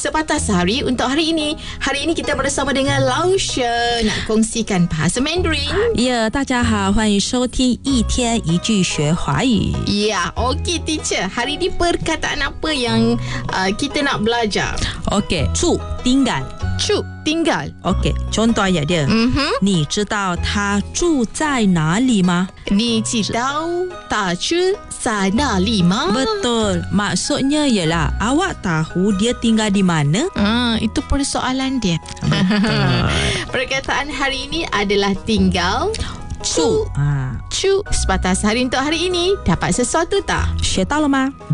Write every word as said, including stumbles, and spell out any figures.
Sepatah Sehari untuk hari ini. Hari ini kita bersama dengan Lausha nak kongsikan bahasa Mandarin. Ya, 大家好，欢迎收听一天一句学华语。 Ya, okey teacher. Hari ni perkataan apa yang uh, kita nak belajar? Okey, 住 tinggal. Cu, tinggal. Okey, contoh ayat dia. Mhm. 你知道他住在哪里吗？ Ni tahu tak cu sana lima? Betul. Maksudnya ialah awak tahu dia tinggal di mana? Ah, itu persoalan dia. Perkataan hari ini adalah tinggal. Cu. Ah, Cu. Sepatah Sehari untuk hari ini. Dapat sesuatu tak? 学到了吗？